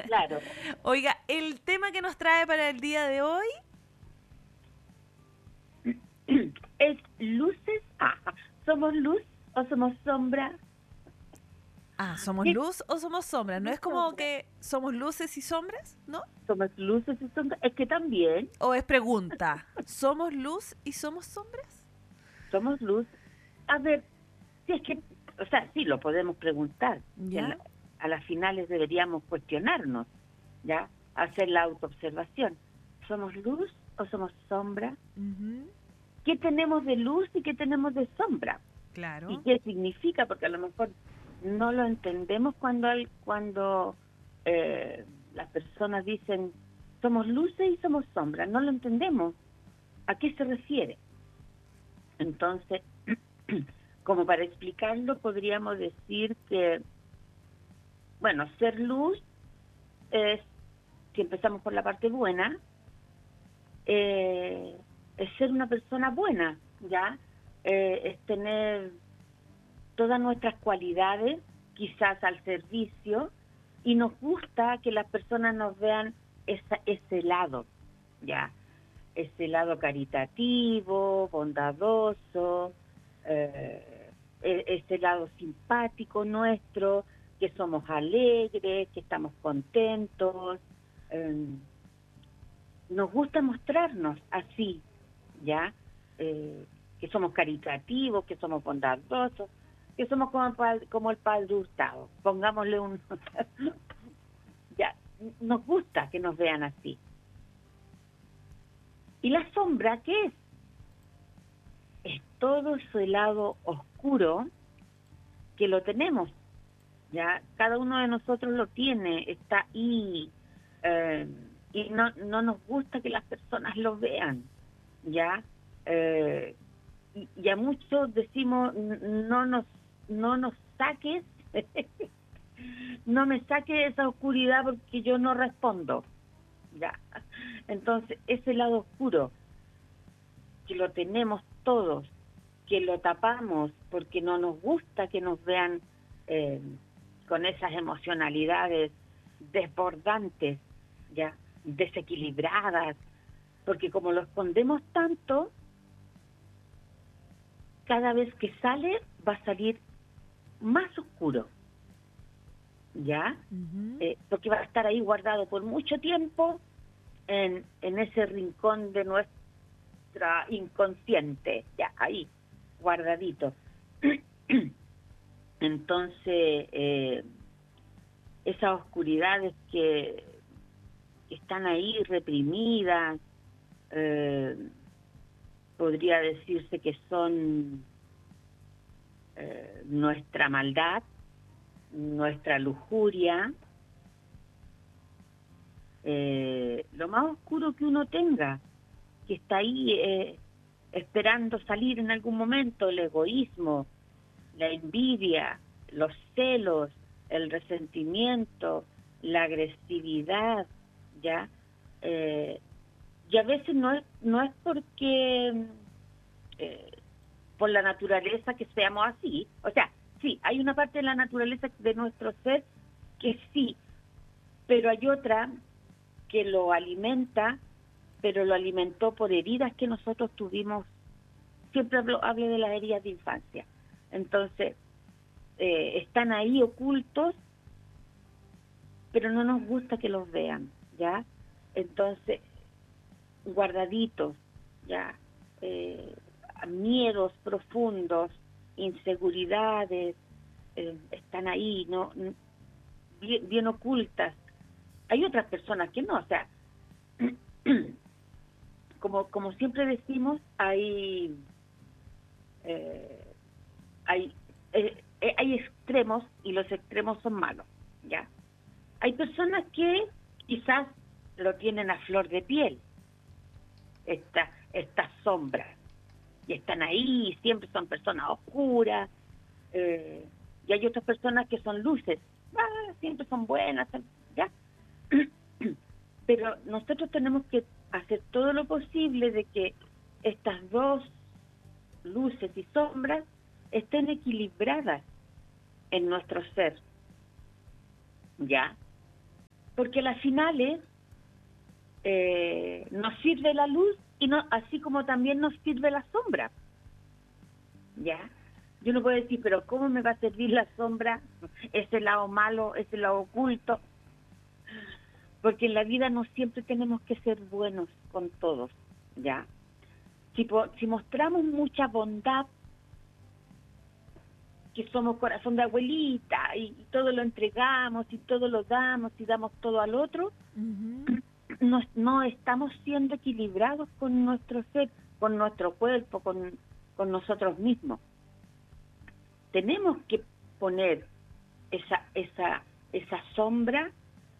Claro. Oiga, el tema que nos trae para el día de hoy. Es luces. ¿Somos luz o somos sombra? ¿Somos ¿Qué luz o somos sombras? ¿No somos es como sombra? que somos luces y sombras? ¿No? ¿Somos luces y sombra? Es que también ¿O es pregunta? ¿Somos luz y somos sombras? somos luz. A ver, si es que, o sea, sí lo podemos preguntar. Si ¿Ya? a las finales deberíamos cuestionarnos, ¿ya? Hacer la autoobservación. ¿Somos luz o somos sombra? Ujú. ¿Qué tenemos de luz y qué tenemos de sombra? ¿Y Claro. qué significa? Porque a lo mejor no lo entendemos cuando las personas dicen somos luces y somos sombras. No lo entendemos. ¿A qué se refiere? Entonces, como para explicarlo, podríamos decir que, bueno, ser luz es, si empezamos por la parte buena, es ser una persona buena, ¿ya? Es tener todas nuestras cualidades, quizás al servicio, y nos gusta que las personas nos vean ese lado, ¿ya? Ese lado caritativo, bondadoso, ese lado simpático nuestro, que somos alegres, que estamos contentos. eh, Nos gusta mostrarnos así, ¿ya? Que somos caritativos, que somos bondadosos, que somos como el padre Hurtado. Pongámosle un... ya, nos gusta que nos vean así. ¿Y la sombra qué es? Es todo ese lado oscuro que lo tenemos, ¿ya? Cada uno de nosotros lo tiene, está ahí, eh, y no nos gusta que las personas lo vean, ¿ya? Eh, y a muchos decimos, no nos saques, no me saques esa oscuridad porque yo no respondo, ¿ya? Entonces, ese lado oscuro, que lo tenemos todos, que lo tapamos porque no nos gusta que nos vean eh, con esas emocionalidades desbordantes, ya desequilibradas, porque como lo escondemos tanto, cada vez que sale va a salir más oscuro, ¿ya? Ujú. Porque va a estar ahí guardado por mucho tiempo en ese rincón de nuestra inconsciente, ya ahí, guardadito. Entonces, esas oscuridades que están ahí reprimidas, eh, podría decirse que son nuestra maldad, nuestra lujuria, lo más oscuro que uno tenga, que está ahí esperando salir en algún momento, el egoísmo, la envidia, los celos, el resentimiento, la agresividad, ¿ya? Eh, y a veces no es porque eh, por la naturaleza que seamos así, o sea, sí, hay una parte de la naturaleza de nuestro ser que sí, pero hay otra que lo alimenta, pero lo alimentó por heridas que nosotros tuvimos. Siempre hablo de las heridas de infancia. Entonces, están ahí ocultos, pero no nos gusta que los vean, ¿ya? Entonces, guardaditos, ¿ya? Eh, Miedos profundos, inseguridades, están ahí, ¿no? Bien ocultas. Hay otras personas que no, o sea, como siempre decimos, eh, hay, hay extremos y los extremos son malos, ¿ya? Hay personas que quizás lo tienen a flor de piel, estas sombras, y están ahí, y siempre son personas oscuras, y hay otras personas que son luces, siempre son buenas, ¿ya? Pero nosotros tenemos que hacer todo lo posible de que estas dos luces y sombras estén equilibradas en nuestro ser, ¿ya? porque a las finales nos sirve la luz y no, así como también nos sirve la sombra, ¿ya? Yo no puedo decir, pero ¿cómo me va a servir la sombra? Ese lado malo, ese lado oculto. Porque en la vida no siempre tenemos que ser buenos con todos, ¿ya? Si mostramos mucha bondad, que somos corazón de abuelita y todo lo entregamos y todo lo damos y damos todo al otro, no estamos siendo equilibrados con nuestro ser, con nuestro cuerpo, con nosotros mismos. Tenemos que poner esa sombra,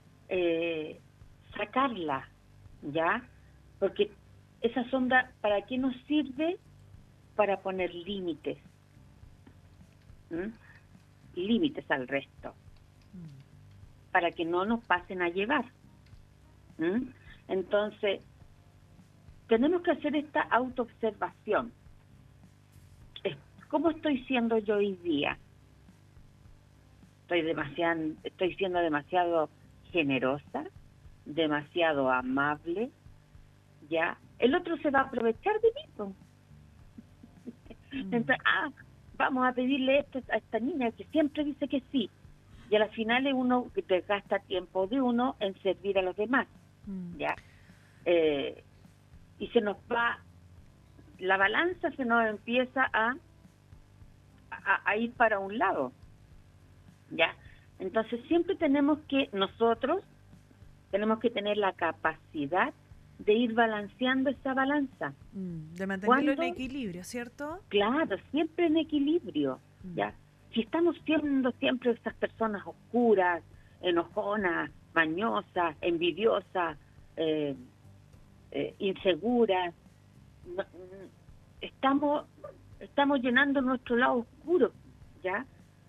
sacarla, ¿ya? Porque esa sombra, ¿para qué nos sirve? Para poner límites. Límites al resto, para que no nos pasen a llevar. Entonces, tenemos que hacer esta autoobservación. ¿Cómo estoy siendo yo hoy día? Estoy siendo demasiado generosa, demasiado amable, ¿ya? El otro se va a aprovechar de mí, ¿no? Entonces, vamos a pedirle esto a esta niña que siempre dice que sí. Y a las finales uno gasta tiempo de uno en servir a los demás, ¿ya? Y se nos va, la balanza se nos empieza a ir para un lado, ¿ya? Entonces siempre nosotros tenemos que tener la capacidad de ir balanceando esa balanza. De mantenerlo en equilibrio, ¿cierto? Claro, siempre en equilibrio, ¿ya? Si estamos siendo siempre esas personas oscuras, enojonas, mañosas, envidiosas, inseguras, estamos llenando nuestro lado oscuro, ¿ya?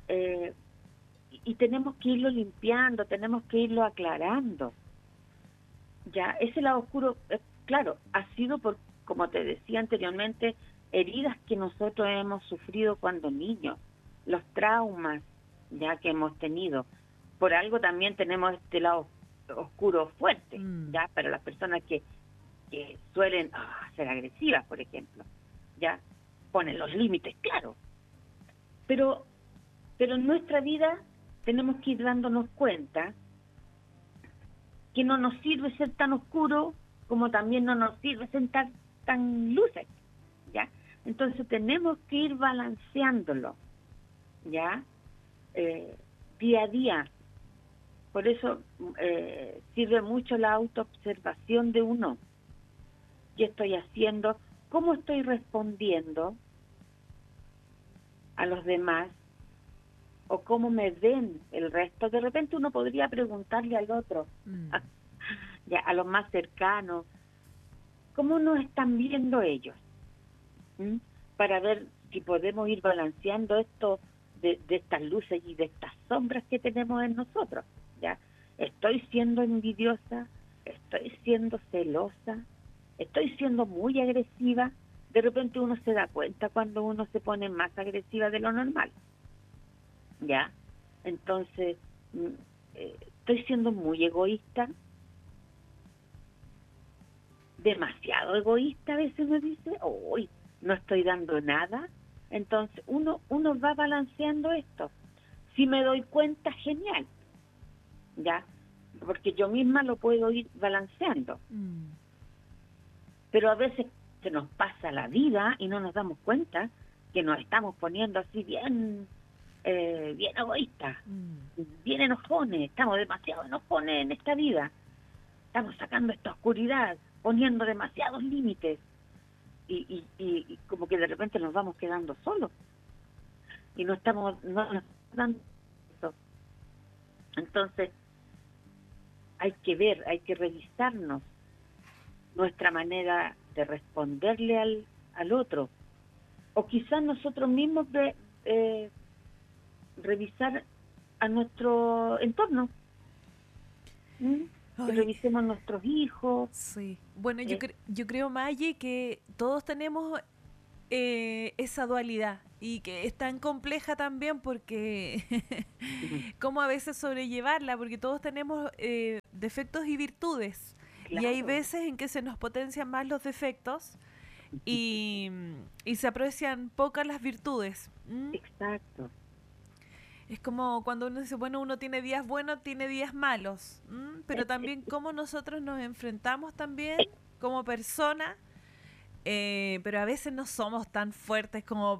Y tenemos que irlo limpiando, tenemos que irlo aclarando. Ya, ese lado oscuro, claro, ha sido como te decía anteriormente, heridas que nosotros hemos sufrido cuando niños, los traumas ya que hemos tenido. Por algo también tenemos este lado oscuro fuerte, ya, para las personas que suelen ser agresivas, por ejemplo, ya, ponen los límites, claro. Pero en nuestra vida tenemos que ir dándonos cuenta que no nos sirve ser tan oscuro como también no nos sirve ser tan luces, ¿ya? Entonces tenemos que ir balanceándolo, ¿ya? Día a día. Por eso sirve mucho la autoobservación de uno. ¿Qué estoy haciendo? ¿Cómo estoy respondiendo a los demás? ¿O cómo me ven el resto? De repente uno podría preguntarle al otro, ya, a los más cercanos, ¿cómo nos están viendo ellos? Para ver si podemos ir balanceando esto de estas luces y de estas sombras que tenemos en nosotros, ¿ya? ¿Estoy siendo envidiosa? ¿Estoy siendo celosa? ¿Estoy siendo muy agresiva? De repente uno se da cuenta cuando uno se pone más agresiva de lo normal, ¿ya? Entonces, estoy siendo muy egoísta, demasiado egoísta, a veces uno dice, hoy no estoy dando nada. Entonces uno va balanceando esto. Si me doy cuenta, genial, ¿ya? Porque yo misma lo puedo ir balanceando. Pero a veces se nos pasa la vida y no nos damos cuenta que nos estamos poniendo así bien egoístas, bien enojones, estamos demasiado enojones en esta vida, estamos sacando esta oscuridad, poniendo demasiados límites y como que de repente nos vamos quedando solos y no nos dando eso. Entonces hay que ver, hay que revisarnos nuestra manera de responderle al otro, o quizás nosotros mismos revisar a nuestro entorno, que revisemos a nuestros hijos. Sí. Bueno, yo creo, Maye, que todos tenemos esa dualidad y que es tan compleja también porque Ujú. cómo a veces sobrellevarla, porque todos tenemos defectos y virtudes. Y hay Claro, veces en que se nos potencian más los defectos ujú, y, y se aprecian pocas las virtudes. ¿M? exacto. Es como cuando uno dice, bueno, uno tiene días buenos, tiene días malos. ¿M? Pero también cómo nosotros nos enfrentamos también como personas, pero a veces no somos tan fuertes como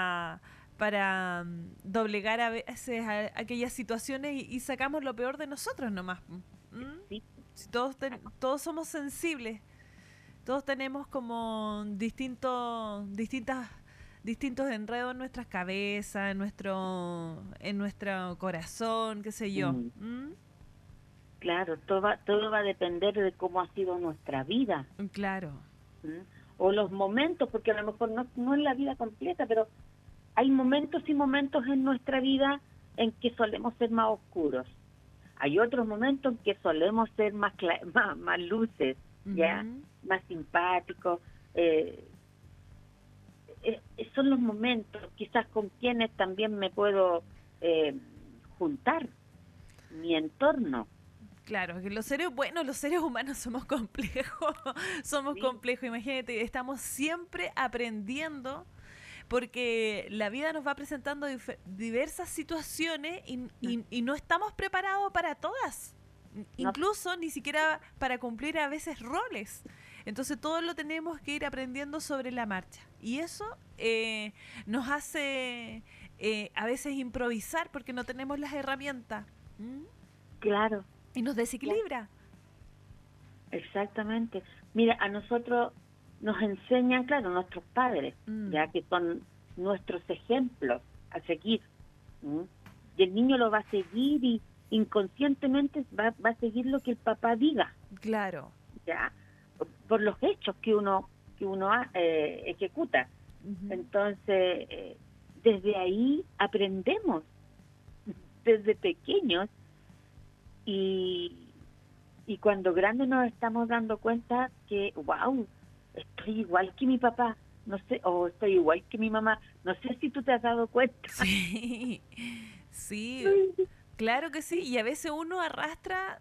para doblegar a veces aquellas situaciones y sacamos lo peor de nosotros nomás. ¿M? Sí, Si todos somos sensibles, todos tenemos como distintos enredos en nuestras cabezas, en nuestro corazón, qué sé yo. mm, ¿Mm? claro, todo va a depender de cómo ha sido nuestra vida, Claro, ¿m? O los momentos, porque a lo mejor no es la vida completa, pero hay momentos y momentos en nuestra vida en que solemos ser más oscuros. Hay otros momentos en que solemos ser más luces, ¿ya? ujú, Más simpáticos. eh, Son los momentos, quizás con quienes también me puedo eh, juntar, mi entorno. claro, que los seres humanos somos complejos, somos Sí, complejos, imagínate, estamos siempre aprendiendo porque la vida nos va presentando diversas situaciones y no estamos preparados para todas, no, incluso ni siquiera para cumplir a veces roles. Entonces todo lo tenemos que ir aprendiendo sobre la marcha y eso nos hace a veces improvisar porque no tenemos las herramientas. ¿M? claro, Y nos claro, desequilibra. exactamente. Mira, a nosotros nos enseñan, claro, nuestros padres, Mm, ya que son nuestros ejemplos a seguir. ¿M? Y el niño lo va a seguir y inconscientemente va a seguir lo que el papá diga, claro. ya, por los hechos que uno ejecuta. Ujú. Entonces, desde ahí aprendemos, desde pequeños, y, y cuando grandes nos estamos dando cuenta que, wow, estoy igual que mi papá, no sé, o estoy igual que mi mamá, no sé si tú te has dado cuenta. Sí, sí, claro que sí. Y a veces uno arrastra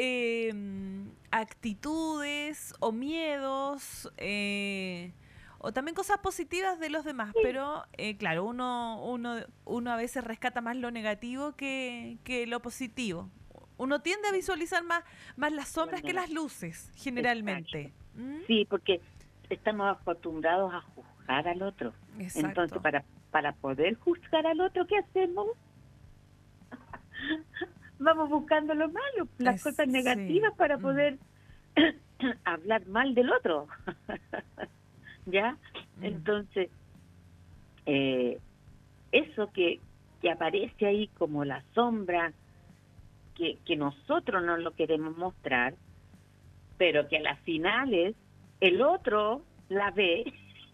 actitudes o miedos o también cosas positivas de los demás. Pero claro, uno a veces rescata más lo negativo que lo positivo. Uno tiende a visualizar más las Lo sombras que las negativo. luces, Exacto. generalmente. ¿Mm? Sí, porque estamos acostumbrados a juzgar al otro. Entonces, Exacto. para poder juzgar al otro, ¿qué hacemos? Vamos buscando lo malo, las cosas Sí. negativas para Mm, poder hablar mal del otro. ¿Ya? mm. Entonces, eh, eso que aparece ahí como la sombra, que nosotros no lo queremos mostrar, pero que a las finales el otro la ve,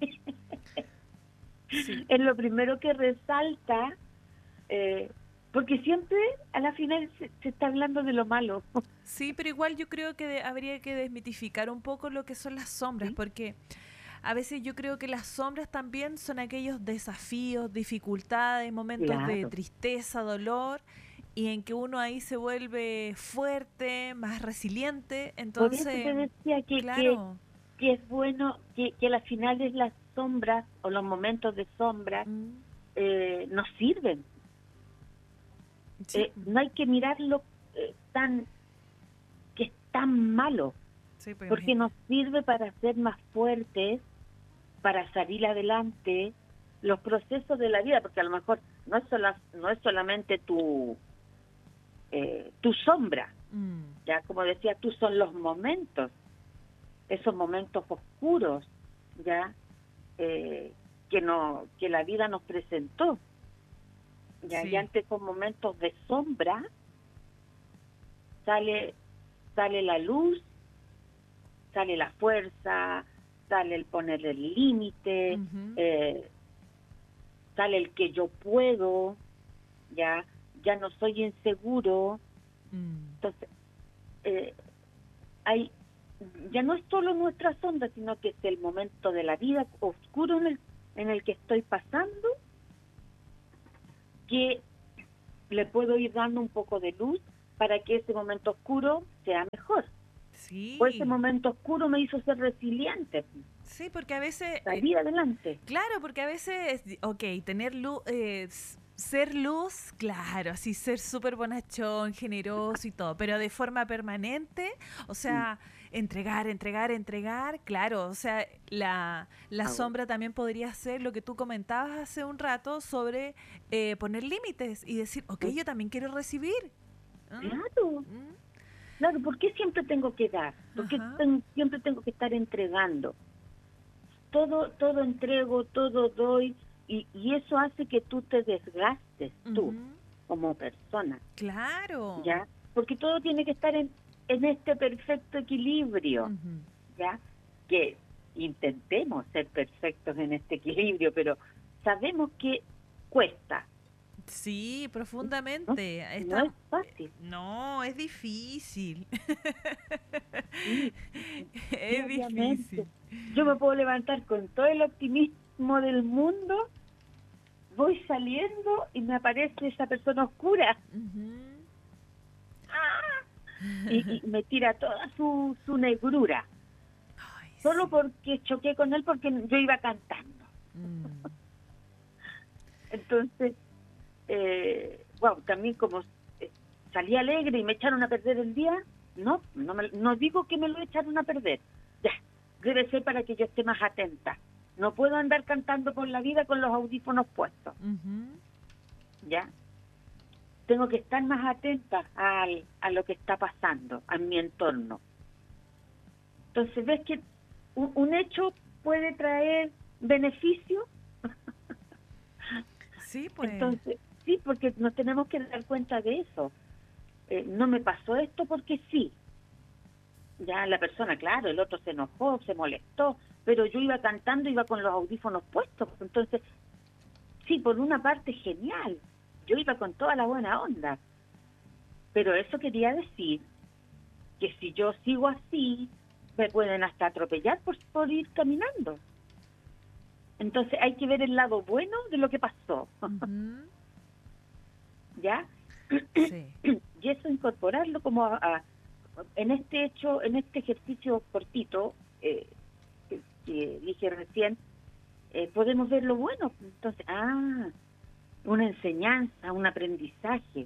Sí. es lo primero que resalta, eh, porque siempre a la final se está hablando de lo malo. Sí, pero igual yo creo que habría que desmitificar un poco lo que son las sombras, ¿Sí? porque a veces yo creo que las sombras también son aquellos desafíos, dificultades, momentos de Claro. tristeza, dolor, y en que uno ahí se vuelve fuerte, más resiliente. Por eso Entonces, te decía claro, que es bueno que a las finales las sombras o los momentos de sombra mm, nos sirven. sí, No hay que mirarlo que es tan malo, sí, pues porque nos sirve para ser más fuertes, para salir adelante los procesos de la vida, porque a lo mejor no es solamente tu sombra, mm, ya como decía tú, son los momentos, esos momentos oscuros, ya que la vida nos presentó, ya y sí, ante esos momentos de sombra sale sale la luz, sale la fuerza, sale el poner el límite, ujú, sale el que yo puedo, ya ya no soy inseguro. mm, Entonces, eh, hay ya no es solo nuestra sombra, sino que es el momento de la vida oscuro en el que estoy pasando, que le puedo ir dando un poco de luz para que ese momento oscuro sea mejor. Sí. O ese momento oscuro me hizo ser resiliente, Sí, porque a veces... salir adelante. Claro, porque a veces, ok, tener luz, ser luz, claro, así ser súper bonachón, generoso y todo, pero de forma permanente, o sea, entregar, claro, o sea, la sombra también podría ser lo que tú comentabas hace un rato sobre poner límites y decir, ok, yo también quiero recibir. Claro, ¿Mm? claro, ¿por qué siempre tengo que dar? ¿Por qué siempre tengo que estar entregando? Todo entrego, todo doy, y eso hace que tú te desgastes, tú, como persona. Claro. ¿Ya? Porque todo tiene que estar en este perfecto equilibrio, ¿ya? Que intentemos ser perfectos en este equilibrio, pero sabemos que cuesta. Sí, profundamente. No es fácil. No, es difícil. Sí, Es obviamente. difícil. Yo me puedo levantar con todo el optimismo del mundo, voy saliendo y me aparece esa persona oscura. Y me tira toda su negrura. Ay, Solo sí. porque choqué con él porque yo iba cantando. Entonces, wow, también como salí alegre y me echaron a perder el día, no digo que me lo echaron a perder. Ya, debe ser para que yo esté más atenta. No puedo andar cantando por la vida con los audífonos puestos. ¿Ya? Tengo que estar más atenta a lo que está pasando, a mi entorno. Entonces, ¿ves que un hecho puede traer beneficio? Sí, pues. Entonces, sí, porque nos tenemos que dar cuenta de eso. No me pasó esto porque sí. Ya la persona, claro, el otro se enojó, se molestó, pero yo iba cantando, iba con los audífonos puestos. Entonces, sí, por una parte, genial. Yo iba con toda la buena onda. Pero eso quería decir que si yo sigo así, me pueden hasta atropellar por ir caminando. Entonces hay que ver el lado bueno de lo que pasó. ¿Ya? Sí. Y eso incorporarlo como en este hecho, en este ejercicio cortito que dije recién, podemos ver lo bueno. Entonces, una enseñanza, un aprendizaje.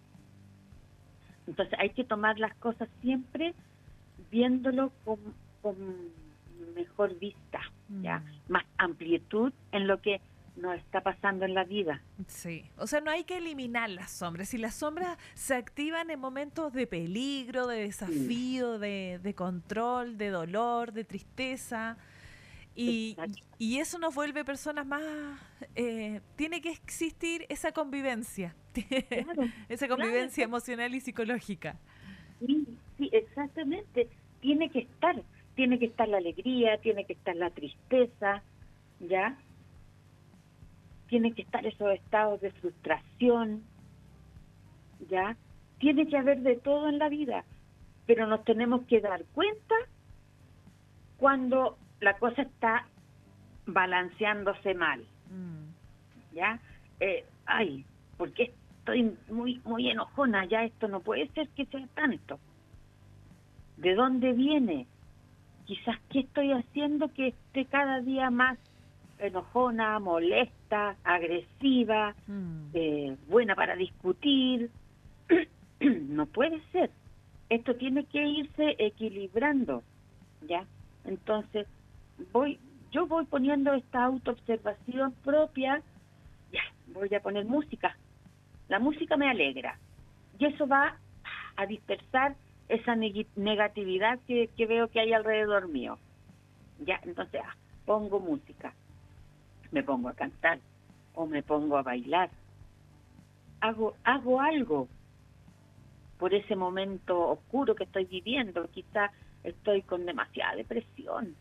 Entonces hay que tomar las cosas siempre viéndolo con mejor vista, ¿ya? Más amplitud en lo que nos está pasando en la vida. Sí, o sea, no hay que eliminar las sombras. Si las sombras se activan en momentos de peligro, de desafío, de control, de dolor, de tristeza, y eso nos vuelve personas más... tiene que existir esa convivencia, Claro, esa convivencia emocional y psicológica. Sí, exactamente. Tiene que estar la alegría, tiene que estar la tristeza, ¿ya? Tienen que estar esos estados de frustración, ¿ya? Tiene que haber de todo en la vida, pero nos tenemos que dar cuenta cuando la cosa está balanceándose mal, ¿ya? ¿Por qué estoy muy enojona? Ya esto no puede ser que sea tanto. ¿De dónde viene? Quizás, ¿qué estoy haciendo que esté cada día más enojona, molesta, agresiva, buena para discutir? No puede ser. Esto tiene que irse equilibrando, ¿ya? Entonces, yo voy poniendo esta autoobservación propia, ya, voy a poner música. La música me alegra. Y eso va a dispersar esa negatividad que veo que hay alrededor mío. Ya, entonces, pongo música. Me pongo a cantar o me pongo a bailar. Hago algo por ese momento oscuro que estoy viviendo. Quizá estoy con demasiada depresión.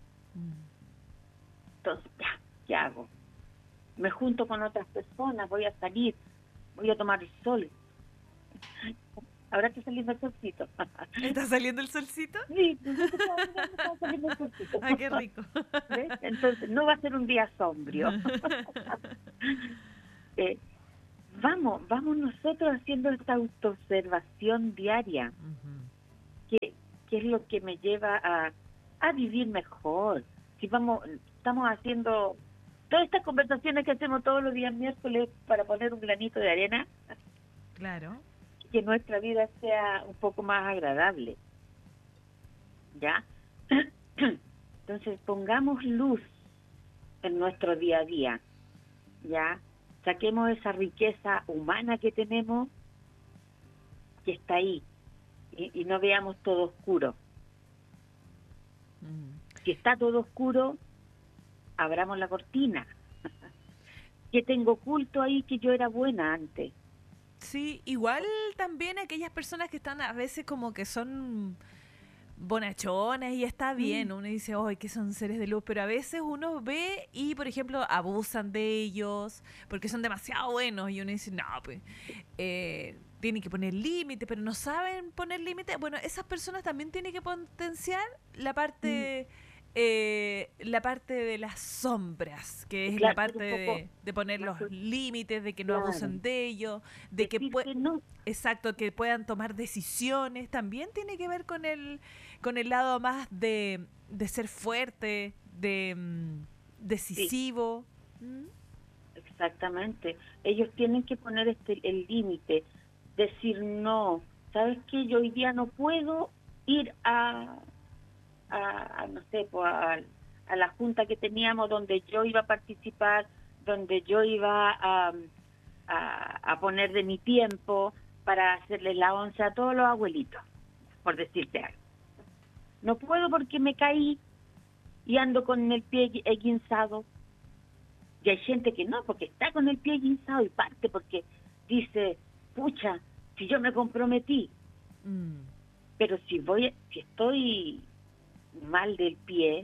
Entonces, ¿qué hago? Me junto con otras personas, voy a salir, voy a tomar el sol. Ahora está saliendo el solcito. ¿Está saliendo el solcito? Sí, está saliendo el solcito. ¡Ay, qué rico! ¿Ves? Entonces, no va a ser un día sombrío. vamos nosotros haciendo esta autoobservación diaria, que es lo que me lleva a vivir mejor. Si estamos haciendo todas estas conversaciones que hacemos todos los días miércoles para poner un granito de arena, Claro. que nuestra vida sea un poco más agradable, ¿ya? Entonces pongamos luz en nuestro día a día, ¿ya? Saquemos esa riqueza humana que tenemos, que está ahí, y no veamos todo oscuro. Si está todo oscuro, abramos la cortina. Que tengo oculto ahí que yo era buena antes. Sí, igual también aquellas personas que están a veces como que son bonachonas y está bien, uno dice, ¡ay, que son seres de luz! Pero a veces uno ve y, por ejemplo, abusan de ellos porque son demasiado buenos y uno dice, no, pues, tienen que poner límite, pero no saben poner límite. Bueno, esas personas también tienen que potenciar la parte de las sombras, que es Claro, la parte de poner los límites, de que no abusen de ellos, de que no. exacto, que puedan tomar decisiones. También tiene que ver con el lado más de ser fuerte, de decisivo. Exactamente. Ellos tienen que poner el límite, decir no. ¿Sabes qué? Yo hoy día no puedo ir a no sé, pues, a la junta que teníamos donde yo iba a participar, donde yo iba a poner de mi tiempo para hacerle la once a todos los abuelitos, por decirte algo. No puedo porque me caí y ando con el pie esguinzado. Y hay gente que no, porque está con el pie esguinzado y parte porque dice, pucha, si yo me comprometí. Pero si estoy mal del pie,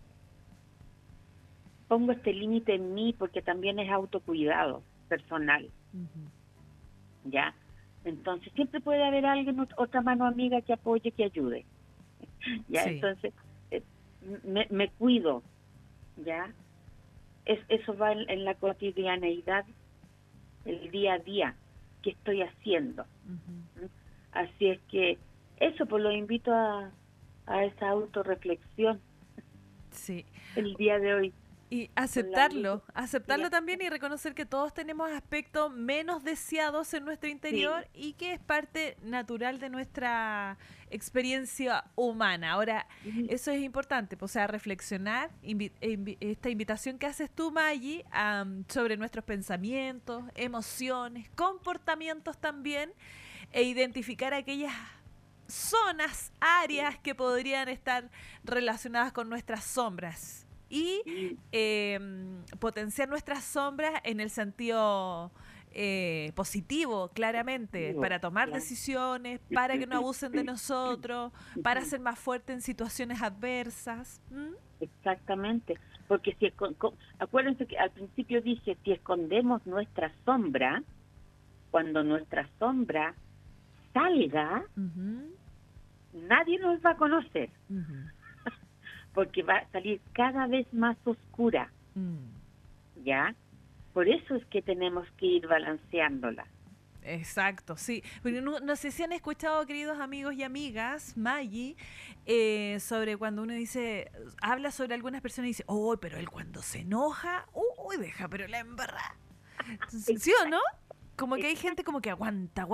pongo este límite en mí porque también es autocuidado personal. ¿Ya? Entonces siempre puede haber alguien, otra mano amiga que apoye, que ayude. ¿Ya? Sí. Entonces me cuido. ¿Ya? Eso va en la cotidianeidad, el día a día que estoy haciendo. Así es que eso, pues lo invito a esa autorreflexión. Sí. El día de hoy. Y aceptarlo también y reconocer que todos tenemos aspectos menos deseados en nuestro interior y que es parte natural de nuestra experiencia humana. Ahora, eso es importante, o sea, reflexionar, esta invitación que haces tú, Maggie, sobre nuestros pensamientos, emociones, comportamientos también, e identificar aquellas zonas, áreas que podrían estar relacionadas con nuestras sombras y potenciar nuestras sombras en el sentido positivo, claramente, para tomar decisiones, para que no abusen de nosotros, para ser más fuertes en situaciones adversas. Exactamente, porque acuérdense que al principio dije, si escondemos nuestra sombra, cuando nuestra sombra salga, nadie nos va a conocer, porque va a salir cada vez más oscura, ¿ya? Por eso es que tenemos que ir balanceándola. Exacto, sí. Pero no sé si han escuchado, queridos amigos y amigas, Maggie, sobre cuando uno habla sobre algunas personas y dice, oh, pero él cuando se enoja, deja, pero la embarra. ¿Sí o no? Como que hay gente como que aguanta.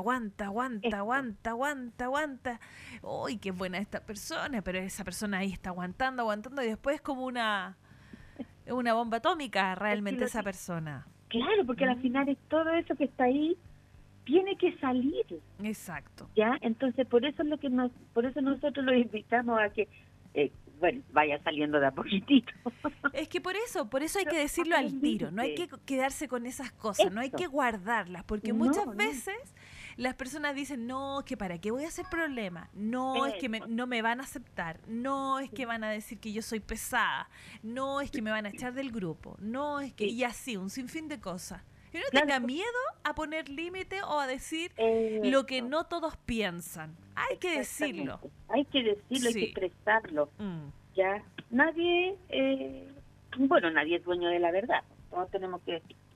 Uy, qué buena esta persona, pero esa persona ahí está aguantando y después es como una bomba atómica realmente esa persona. Claro, porque al final es todo eso que está ahí tiene que salir. Exacto. ¿Ya? Entonces, por eso nosotros los invitamos a que vaya saliendo de a poquitito. Es que por eso hay que decirlo al tiro, no hay que quedarse con esas cosas, no hay que guardarlas, porque muchas veces las personas dicen, no, que para qué voy a hacer problema, no, es que no me van a aceptar, no, es que van a decir que yo soy pesada, no, es que me van a echar del grupo, no, es que, y así, un sinfín de cosas. Y no tenga miedo a poner límite o a decir lo que no todos piensan. Hay que decirlo. Hay que decirlo, hay que expresarlo. Ya, nadie es dueño de la verdad. Todos tenemos que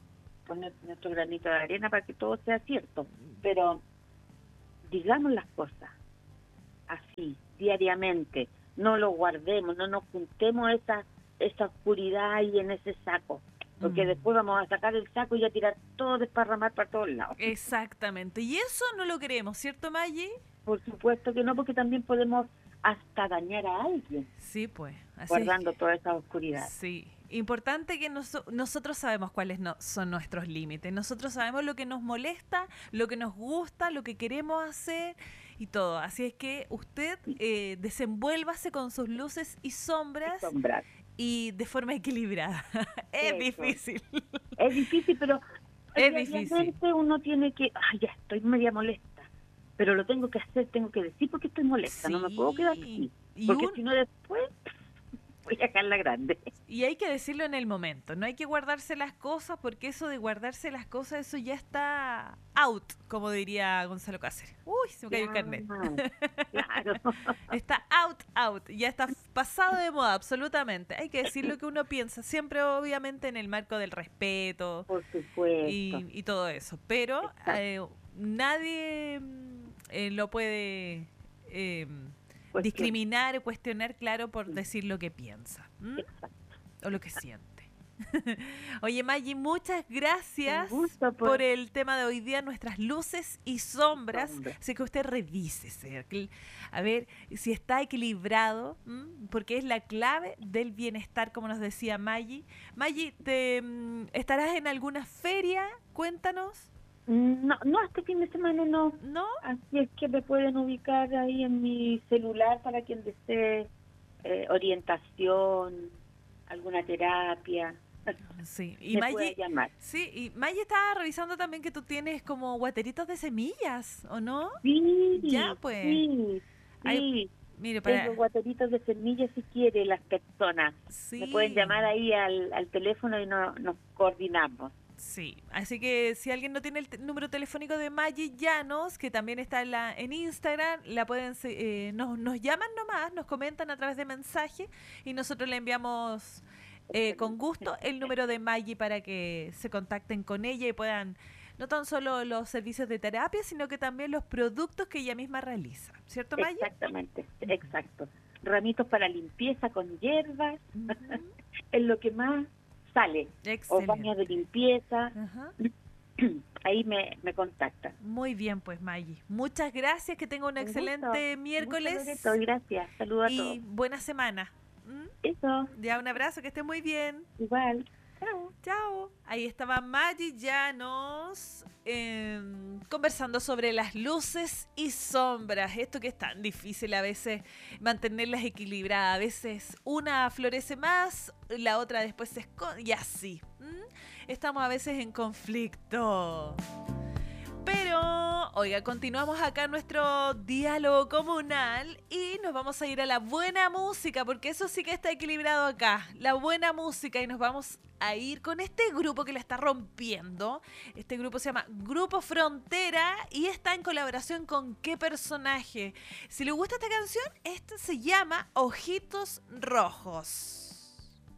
poner nuestro granito de arena para que todo sea cierto, pero digamos las cosas así, diariamente, no lo guardemos, no nos juntemos esa oscuridad ahí en ese saco, porque después vamos a sacar el saco y a tirar todo, desparramar para todos lados. Exactamente, y eso no lo queremos, ¿cierto, Maggie? Por supuesto que no, porque también podemos hasta dañar a alguien. Sí, pues. Así guardando toda esa oscuridad. Sí, importante que nosotros sabemos cuáles son nuestros límites. Nosotros sabemos lo que nos molesta, lo que nos gusta, lo que queremos hacer y todo. Así es que usted desenvuélvase con sus luces y sombras y de forma equilibrada. Es difícil. Es difícil, pero es difícil. Uno tiene que, ya estoy media molesta, pero lo tengo que hacer, tengo que decir porque estoy molesta, no me puedo quedar así, porque si no después voy a dejarla grande. Y hay que decirlo en el momento, no hay que guardarse las cosas, porque eso de guardarse las cosas, eso ya está out, como diría Gonzalo Cáceres. Uy, se me cayó el carnet. Claro. Está out, ya está pasado de moda, absolutamente. Hay que decir lo que uno piensa, siempre obviamente en el marco del respeto. Por supuesto. Y todo eso, pero nadie lo puede discriminar o cuestionar, claro, por decir lo que piensa o lo que siente. Oye, Maggie, muchas gracias por el tema de hoy día, nuestras luces y sombras. Así que usted revísese, a ver si está equilibrado, porque es la clave del bienestar, como nos decía Maggie. Maggie, ¿estarás en alguna feria? Cuéntanos. No, este fin de semana no. ¿No? Así es que me pueden ubicar ahí en mi celular para quien desee orientación, alguna terapia. Sí, y me puede llamar. Sí, y Maggie estaba revisando también que tú tienes como guateritos de semillas, ¿o no? Sí, ya pues. Sí. Mire, tengo guateritos de semillas si quiere las personas. Sí. Me pueden llamar ahí al teléfono y nos coordinamos. Sí, así que si alguien no tiene el número telefónico de Maggie Llanos, que también está en Instagram, la pueden nos llaman nomás, nos comentan a través de mensaje y nosotros le enviamos con gusto el número de Maggie para que se contacten con ella y puedan no tan solo los servicios de terapia, sino que también los productos que ella misma realiza, ¿cierto, Maggie? Exactamente, exacto. Ramitos para limpieza con hierbas, es lo que más sale. Excelente. O baños de limpieza. Ahí me contactan. Muy bien, pues, Maggie. Muchas gracias, que tenga un excelente miércoles. Gracias, saludos a todos. Y buena semana. Eso. Ya, un abrazo, que esté muy bien. Igual. Chao. Chao. Ahí estaba Maggie Llanos conversando sobre las luces y sombras. Esto que es tan difícil a veces mantenerlas equilibradas. A veces una florece más, la otra después se esconde y así. Estamos a veces en conflicto. Pero, oiga, continuamos acá en nuestro diálogo comunal y nos vamos a ir a la buena música, porque eso sí que está equilibrado acá, la buena música, y nos vamos a ir con este grupo que la está rompiendo. Este grupo se llama Grupo Frontera y está en colaboración con ¿qué personaje? Si le gusta esta canción, esta se llama Ojitos Rojos.